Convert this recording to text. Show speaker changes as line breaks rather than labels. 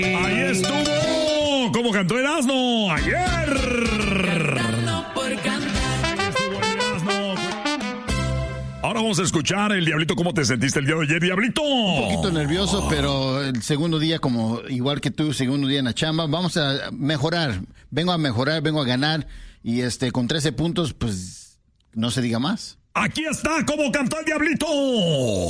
Ahí estuvo. ¿Cómo cantó Erasmo ayer?
Cantando por cantar.
Estuvo Erasmo. Ahora vamos a escuchar el Diablito. ¿Cómo te sentiste el día de ayer, Diablito?
Un poquito nervioso, pero el segundo día, como igual que tú, segundo día en la chamba, vamos a mejorar. Vengo a mejorar, vengo a ganar. Y con 13 puntos, pues no se diga más.
Aquí está cómo cantó el Diablito.